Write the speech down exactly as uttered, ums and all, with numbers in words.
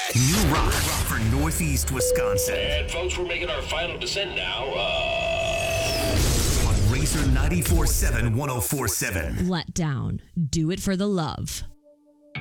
New rock for Northeast Wisconsin. And folks, we're making our final descent now. Uh... On Razor ninety-four point seven, one oh four point seven. Let down. Do it for the love.